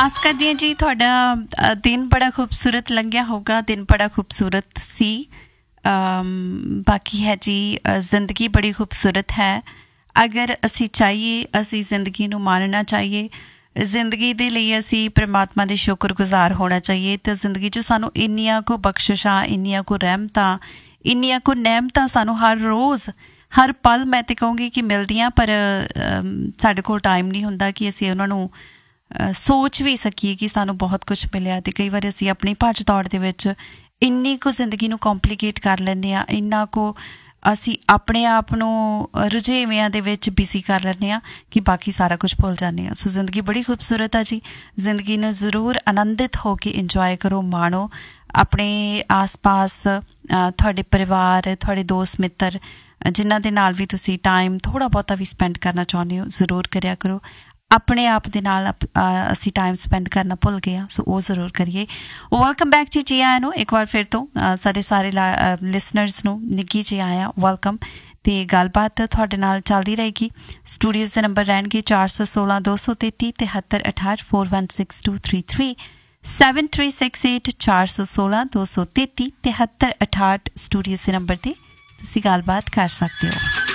आस करदी हां जी तुहाडा दिन बड़ा खूबसूरत लंघिया होगा, दिन बड़ा खूबसूरत सी। बाकी है जी जिंदगी बड़ी खूबसूरत है। अगर असी चाहिए असी जिंदगी नूं माणना चाहिए, जिंदगी दे लई असी परमात्मा दे शुक्रगुजार होना चाहिए। तो जिंदगी च सानू इन्नियां को बख्शिशां, इन्नियां को रहमतां, इन्नियां को नेमतां सानू हर रोज़ हर पल मैं तो कहूँगी कि मिलदियां, पर साडे कोल टाइम नहीं हुंदा कि असी उन्हां नूं सोच भी सकीए कि सानू बहुत कुछ मिलिया। तो कई बार असी अपनी भज दौड़ दे विच इन्नी को जिंदगी नूं कॉम्पलीकेट कर लैंदे आ, इन्ना को असी अपने आप नूं रुझेवियां दे विच बिजी कर लैंदे आ कि बाकी सारा कुछ भुल जाने आ। सो जिंदगी बड़ी खूबसूरत है जी। जिंदगी नूं जरूर आनंदित हो के इंजॉय करो, माणो। अपने आस पास तुहाडे परिवार, तुहाडे दोस्त मित्र जिन्हां दे नाल भी तुसी टाइम थोड़ा बहुता भी स्पेंड करना चाहुंदे हो जरूर करिया करो। अपने आप दे नाल असी टाइम स्पेंड करना भुल गए, सो वो जरूर करिए। वेलकम बैक जी, जी आया नो एक बार फिर तो सारे सारे लिसनर्स नूं निੱਘੀ जी आया वेलकम। तो गलबात तुहाडे नाल चलदी रहेगी। स्टूडियोज़ के नंबर रहणगे 416 233 73 68 416233 7368 416 233 73 68 स्टूडियोज़ के नंबर ते तुसीं गलबात कर सकते हो।